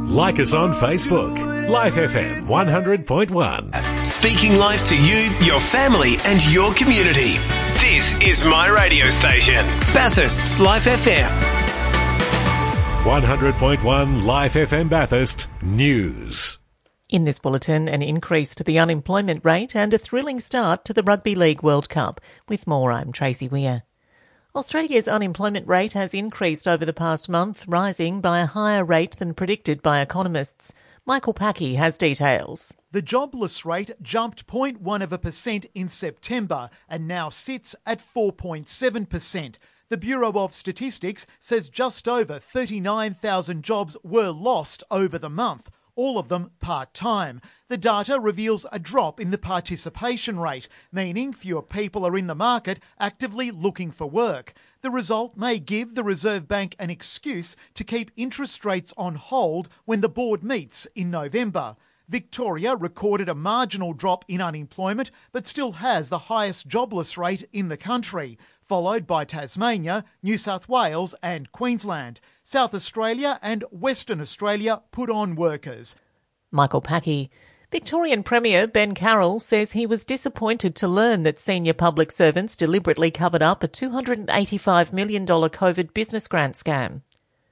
Like us on Facebook. Life FM 100.1. Speaking life to you, your family and your community. This is my radio station, Bathurst's Life FM. 100.1 Life FM Bathurst News. In this bulletin, an increase to the unemployment rate and a thrilling start to the Rugby League World Cup. With more, I'm Tracy Weir. Australia's unemployment rate has increased over the past month, rising by a higher rate than predicted by economists. Michael Packey has details. The jobless rate jumped 0.1% in September and now sits at 4.7%. The Bureau of Statistics says just over 39,000 jobs were lost over the month, all of them part-time. The data reveals a drop in the participation rate, meaning fewer people are in the market actively looking for work. The result may give the Reserve Bank an excuse to keep interest rates on hold when the board meets in November. Victoria recorded a marginal drop in unemployment but still has the highest jobless rate in the country, followed by Tasmania, New South Wales and Queensland. South Australia and Western Australia put on workers. Michael Packey. Victorian Premier Ben Carroll says he was disappointed to learn that senior public servants deliberately covered up a $285 million COVID business grant scam.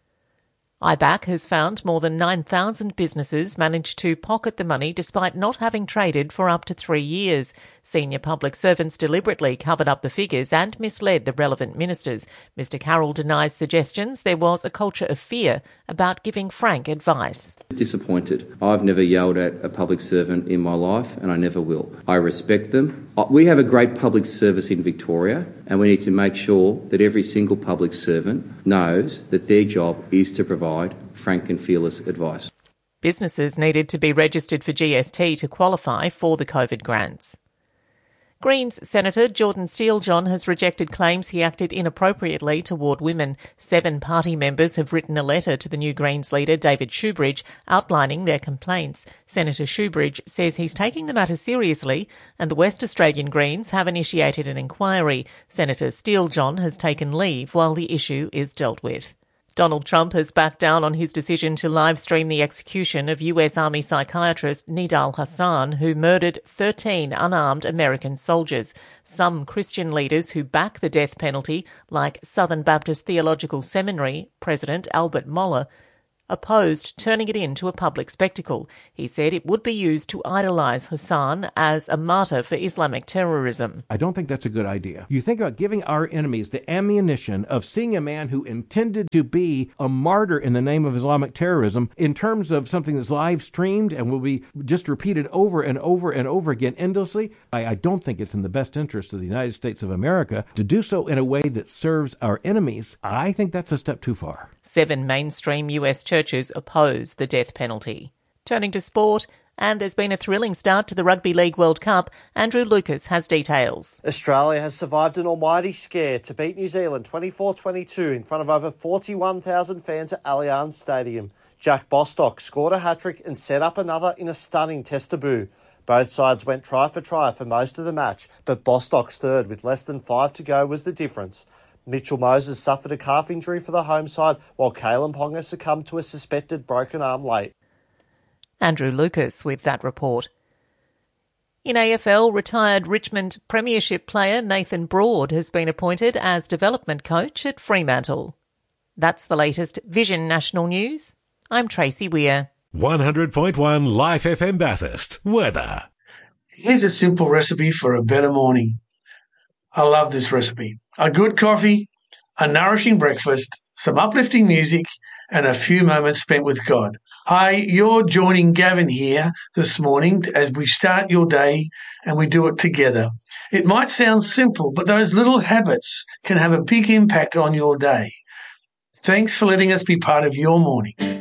IBAC has found more than 9,000 businesses managed to pocket the money despite not having traded for up to 3 years. Senior public servants deliberately covered up the figures and misled the relevant ministers. Mr Carroll denies suggestions there was a culture of fear about giving frank advice. Disappointed. I've never yelled at a public servant in my life and I never will. I respect them. We have a great public service in Victoria and we need to make sure that every single public servant knows that their job is to provide frank and fearless advice. Businesses needed to be registered for GST to qualify for the COVID grants. Greens Senator Jordan Steele-John has rejected claims he acted inappropriately toward women. 7 party members have written a letter to the new Greens leader David Shoebridge outlining their complaints. Senator Shoebridge says he's taking the matter seriously and the West Australian Greens have initiated an inquiry. Senator Steele-John has taken leave while the issue is dealt with. Donald Trump has backed down on his decision to live-stream the execution of US Army psychiatrist Nidal Hasan, who murdered 13 unarmed American soldiers. Some Christian leaders who back the death penalty, like Southern Baptist Theological Seminary President Albert Mohler, opposed turning it into a public spectacle. He said it would be used to idolise Hassan as a martyr for Islamic terrorism. I don't think that's a good idea. You think about giving our enemies the ammunition of seeing a man who intended to be a martyr in the name of Islamic terrorism in terms of something that's live streamed and will be just repeated over and over and over again endlessly. I don't think it's in the best interest of the United States of America to do so in a way that serves our enemies. I think that's a step too far. 7 mainstream US churches oppose the death penalty. Turning to sport, and there's been a thrilling start to the Rugby League World Cup. Andrew Lucas has details. Australia has survived an almighty scare to beat New Zealand 24-22 in front of over 41,000 fans at Allianz Stadium. Jack Bostock scored a hat-trick and set up another in a stunning test debut. Both sides went try for most of the match, but Bostock's third with less than 5 to go was the difference. Mitchell Moses suffered a calf injury for the home side, while Kalen Ponga succumbed to a suspected broken arm late. Andrew Lucas with that report. In AFL, retired Richmond Premiership player Nathan Broad has been appointed as development coach at Fremantle. That's the latest Vision National News. I'm Tracy Weir. 100.1 Life FM Bathurst. Weather. Here's a simple recipe for a better morning. I love this recipe. A good coffee, a nourishing breakfast, some uplifting music, and a few moments spent with God. Hi, you're joining Gavin here this morning as we start your day and we do it together. It might sound simple, but those little habits can have a big impact on your day. Thanks for letting us be part of your morning.